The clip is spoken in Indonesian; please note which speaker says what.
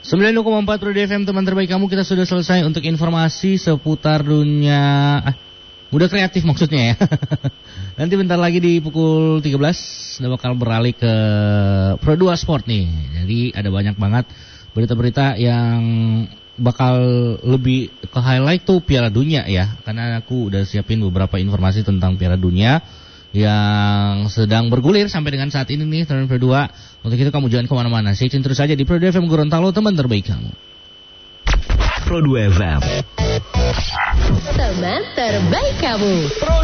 Speaker 1: 92,4 Pro FM, teman terbaik kamu. Kita sudah selesai untuk informasi seputar dunia muda kreatif maksudnya ya. Nanti bentar lagi di pukul 13 udah bakal beralih ke Pro 2 Sport nih. Jadi ada banyak banget berita-berita yang bakal lebih ke highlight tuh Piala Dunia ya. Karena aku udah siapin beberapa informasi tentang Piala Dunia yang sedang bergulir sampai dengan saat ini nih, teman Pro 2. Untuk itu kamu jangan kemana-mana, stay tune terus aja di Pro 2 FM Gorontalo, teman terbaik kamu.
Speaker 2: Pro 2 FM,
Speaker 3: teman terbaik kamu.